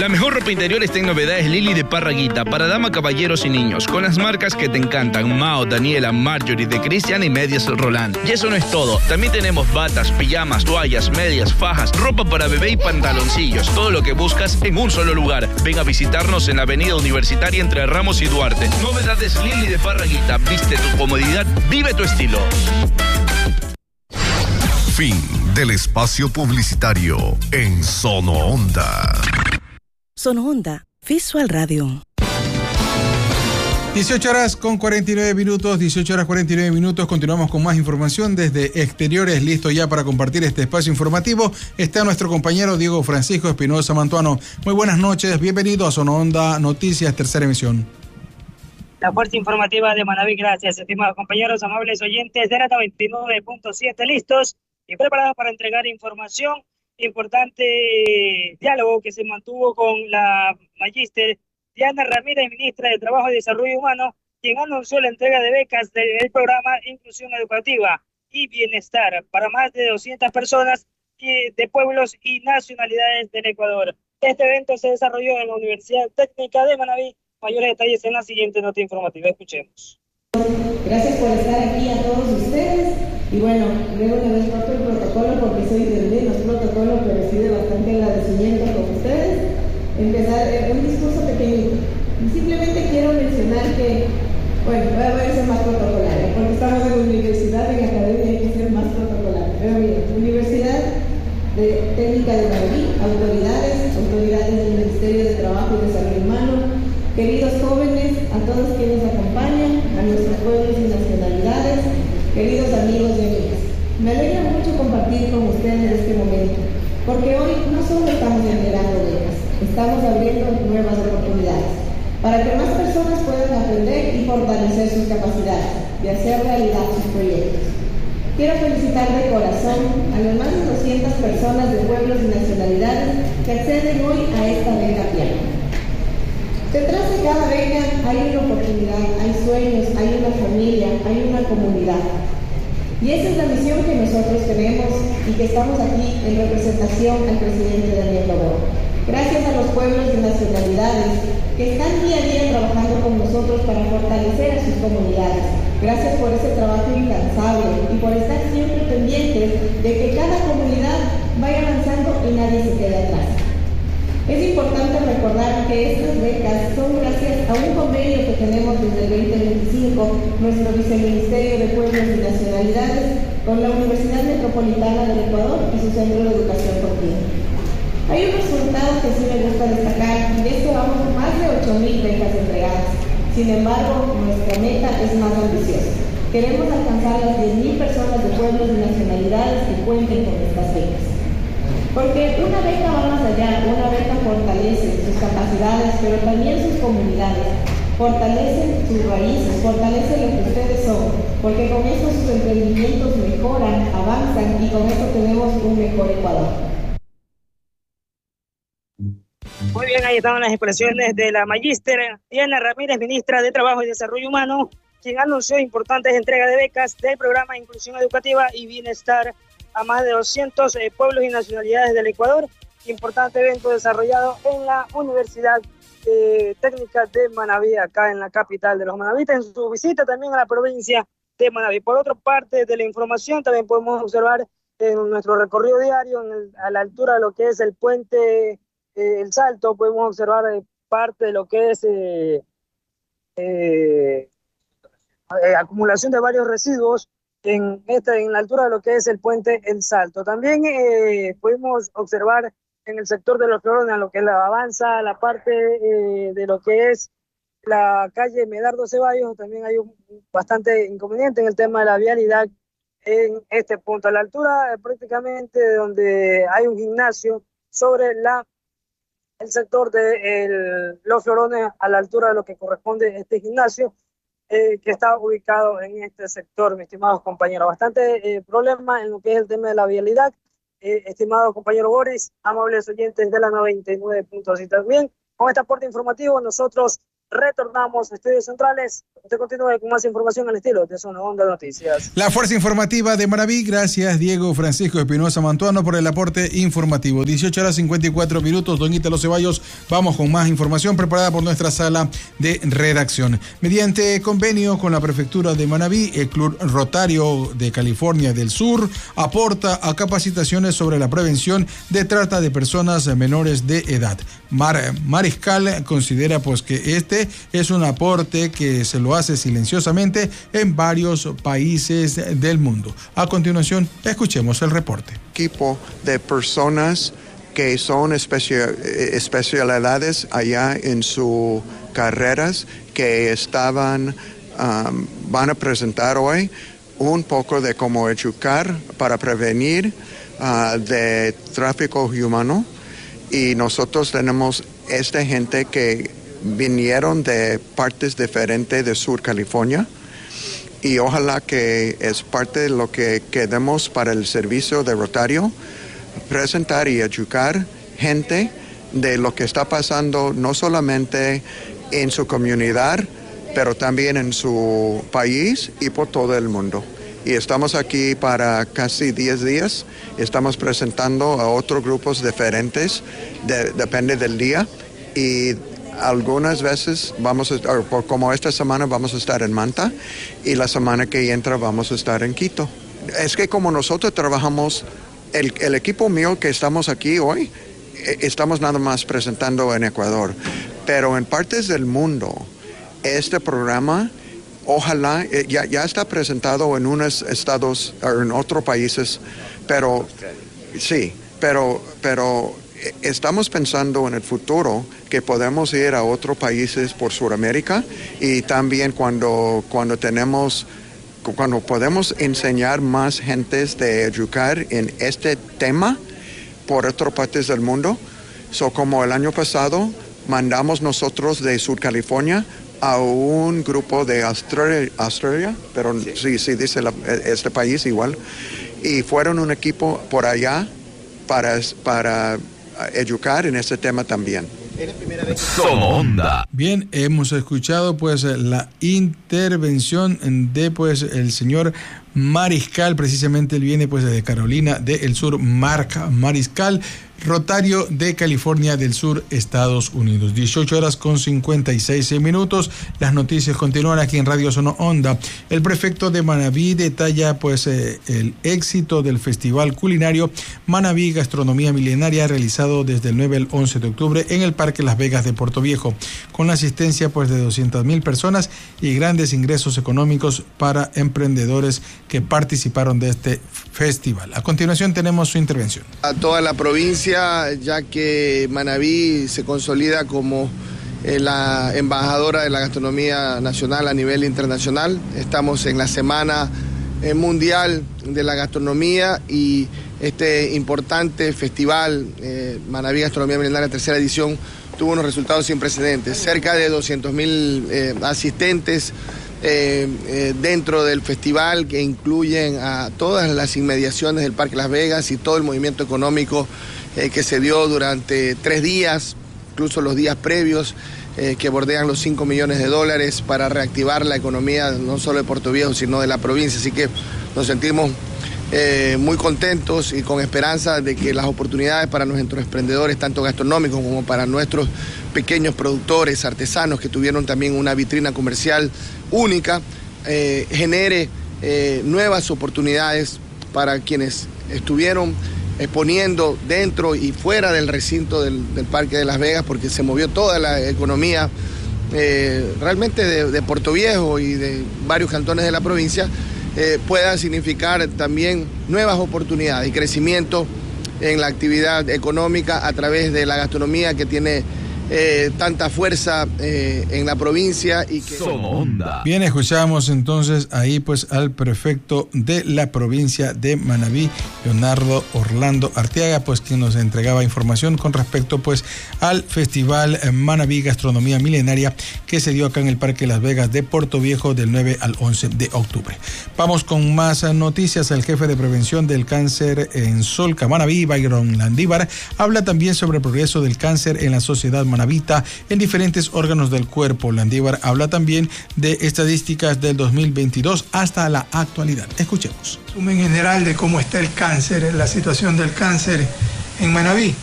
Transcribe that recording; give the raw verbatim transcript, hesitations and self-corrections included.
La mejor ropa interior está en Novedades Lili de Parraguita, para dama, caballeros y niños, con las marcas que te encantan: Mao, Daniela, Marjorie, de Cristian y medias Roland. Y eso no es todo, también tenemos batas, pijamas, toallas, medias, fajas, ropa para bebé y pantaloncillos, todo lo que buscas en un solo lugar. Ven a visitarnos en la avenida Universitaria entre Ramos y Duarte. Novedades Lili de Parraguita, viste tu comodidad, vive tu estilo. Fin del espacio publicitario en Sono Onda. Sono Onda Visual Radio. dieciocho horas con cuarenta y nueve minutos, dieciocho horas cuarenta y nueve minutos. Continuamos con más información desde Exteriores, listo ya para compartir este espacio informativo. Está nuestro compañero Diego Francisco Espinosa Mantuano. Muy buenas noches, bienvenido a Sono Onda Noticias, tercera emisión. La fuerza informativa de Manaví, gracias, estimados compañeros, amables oyentes de la noventa y nueve punto siete, listos y preparados para entregar información. Importante eh, diálogo que se mantuvo con la magíster Diana Ramírez, ministra de Trabajo y Desarrollo Humano, quien anunció la entrega de becas del programa Inclusión Educativa y Bienestar para más de doscientas personas de pueblos y nacionalidades del Ecuador. Este evento se desarrolló en la Universidad Técnica de Manaví. Mayores detalles en la siguiente nota informativa. Escuchemos. Gracias por estar aquí a todos ustedes. Y bueno, luego le doy parte el protocolo porque soy de menos protocolo, pero sí de bastante agradecimiento con ustedes. Empezar eh, un discurso pequeñito. Y simplemente quiero mencionar que, bueno, voy a ser más protocolaria, porque estamos en la universidad, en academia hay que ser más protocolaria. Pero bien, Universidad de Técnica de Manaví, autoridades, autoridades del Ministerio de Trabajo y Desarrollo Humano, queridos jóvenes, a todos quienes acompañan, a nuestros pueblos y nacionalidades, queridos amigos y amigas. Me alegra mucho compartir con ustedes este momento, porque hoy no solo estamos entregando becas, estamos abriendo nuevas oportunidades para que más personas puedan aprender y fortalecer sus capacidades de hacer realidad sus proyectos. Quiero felicitar de corazón a las más de doscientas personas de pueblos y nacionalidades que acceden hoy a esta beca Piano. Detrás de cada beca hay una oportunidad, hay sueños, hay una familia, hay una comunidad. Y esa es la misión que nosotros tenemos y que estamos aquí en representación al presidente Daniel Noboa. Gracias a los pueblos y nacionalidades que están día a día trabajando con nosotros para fortalecer a sus comunidades. Gracias por ese trabajo incansable y por estar siempre pendientes de que cada comunidad vaya avanzando y nadie se quede atrás. Es importante recordar que estas becas son gracias a un convenio que tenemos desde el veinte veinticinco, nuestro Viceministerio de Pueblos y Nacionalidades, con la Universidad Metropolitana del Ecuador y su Centro de Educación Continua. Hay un resultado que sí me gusta destacar, y es que vamos más de ocho mil becas entregadas. Sin embargo, nuestra meta es más ambiciosa. Queremos alcanzar las diez mil personas de pueblos y nacionalidades que cuenten con estas becas. Porque una beca va más allá, una beca fortalece sus capacidades, pero también sus comunidades, fortalece sus raíces, fortalece lo que ustedes son, porque con eso sus emprendimientos mejoran, avanzan y con eso tenemos un mejor Ecuador. Muy bien, ahí estaban las expresiones de la magíster Diana Ramírez, ministra de Trabajo y Desarrollo Humano, quien anunció importantes entregas de becas del programa Inclusión Educativa y Bienestar a más de doscientos eh, pueblos y nacionalidades del Ecuador. Importante evento desarrollado en la Universidad eh, Técnica de Manaví, acá en la capital de los manavitas, en su visita también a la provincia de Manaví. Por otra parte de la información, también podemos observar en nuestro recorrido diario, en el, a la altura de lo que es el puente eh, El Salto, podemos observar eh, parte de lo que es eh, eh, eh, acumulación de varios residuos en, esta, en la altura de lo que es el puente El Salto. También eh, pudimos observar en el sector de los Florones, lo que es la avanza, la parte eh, de lo que es la calle Medardo Ceballos, también hay un bastante inconveniente en el tema de la vialidad en este punto. A la altura eh, prácticamente de donde hay un gimnasio sobre la, el sector de el, los Florones, a la altura de lo que corresponde a este gimnasio, Eh, que está ubicado en este sector, mis estimados compañeros. Bastante eh, problema en lo que es el tema de la vialidad, eh, estimado compañero Boris, amables oyentes de la noventa y nueve punto siete. También con este aporte informativo nosotros retornamos a Estudios Centrales Usted continúa con más información al estilo de Zona Onda Noticias. La fuerza informativa de Manaví, gracias Diego Francisco Espinosa Mantuano por el aporte informativo. dieciocho horas cincuenta y cuatro minutos, don Ítalo Ceballos, vamos con más información preparada por nuestra sala de redacción. Mediante convenio con la prefectura de Manaví, el Club Rotario de California del Sur aporta a capacitaciones sobre la prevención de trata de personas menores de edad. Mar, Mariscal considera pues que este es un aporte que se lo hace silenciosamente en varios países del mundo. A continuación, escuchemos el reporte. Equipo de personas que son especia- especialidades allá en sus carreras que estaban, um, van a presentar hoy un poco de cómo educar para prevenir uh, de tráfico humano. Y nosotros tenemos esta gente que vinieron de partes diferentes de Sur California y ojalá que es parte de lo que queremos para el servicio de Rotario, presentar y educar gente de lo que está pasando no solamente en su comunidad, pero también en su país y por todo el mundo. Y estamos aquí para casi diez días, estamos presentando a otros grupos diferentes, de, depende del día, y algunas veces vamos a estar, como esta semana vamos a estar en Manta, y la semana que entra vamos a estar en Quito. Es que como nosotros trabajamos, el, el equipo mío que estamos aquí hoy, estamos nada más presentando en Ecuador, pero en partes del mundo, este programa ojalá, eh, ya, ya está presentado en unos estados, o en otros países, pero sí, pero, pero estamos pensando en el futuro que podemos ir a otros países por Sudamérica y también cuando, cuando tenemos, cuando podemos enseñar más gentes de educar en este tema por otras partes del mundo. So, como el año pasado mandamos nosotros de Sur California a un grupo de Australia, Australia pero sí, sí, sí dice la, este país igual, y fueron un equipo por allá para, para educar en este tema también. Zona Onda. Bien, hemos escuchado pues la intervención de pues el señor Mariscal, precisamente él viene pues de Carolina del Sur, Marc Mariscal, Rotario de California del Sur, Estados Unidos. dieciocho horas con cincuenta y seis minutos. Las noticias continúan aquí en Radio Zona Onda. El prefecto de Manaví detalla pues eh, el éxito del festival culinario Manaví Gastronomía Milenaria, realizado desde el nueve al once de octubre en el Parque Las Vegas de Puerto Viejo, con la asistencia pues de doscientas mil personas y grandes ingresos económicos para emprendedores que participaron de este festival. A continuación tenemos su intervención. A toda la provincia, ya que Manaví se consolida como eh, la embajadora de la gastronomía nacional a nivel internacional. Estamos en la Semana eh, Mundial de la Gastronomía y este importante festival, eh, Manaví Gastronomía Milenaria, tercera edición, tuvo unos resultados sin precedentes. Cerca de doscientos mil eh, asistentes Eh, eh, dentro del festival, que incluyen a todas las inmediaciones del Parque Las Vegas y todo el movimiento económico eh, que se dio durante tres días, incluso los días previos, eh, que bordean los cinco millones de dólares para reactivar la economía no solo de Puerto Viejo, sino de la provincia. Así que nos sentimos eh, muy contentos y con esperanza de que las oportunidades para nuestros emprendedores, tanto gastronómicos como para nuestros pequeños productores, artesanos, que tuvieron también una vitrina comercial única, eh, genere eh, nuevas oportunidades para quienes estuvieron exponiendo dentro y fuera del recinto del, del Parque de Las Vegas, porque se movió toda la economía eh, realmente de, de Puerto Viejo y de varios cantones de la provincia, eh, pueda significar también nuevas oportunidades y crecimiento en la actividad económica a través de la gastronomía que tiene Eh, tanta fuerza eh, en la provincia y que... Bien, escuchamos entonces ahí pues al prefecto de la provincia de Manaví, Leonardo Orlando Arteaga, pues quien nos entregaba información con respecto pues al festival Manaví Gastronomía Milenaria que se dio acá en el Parque Las Vegas de Puerto Viejo del nueve al once de octubre. Vamos con más noticias. El jefe de prevención del cáncer en Solca, Manaví, Byron Landívar, habla también sobre el progreso del cáncer en la sociedad manabita en diferentes órganos del cuerpo. Landívar habla también de estadísticas del dos mil veintidós hasta la actualidad. Escuchemos. Resumen general de cómo está el cáncer, la situación del cáncer en Manabí.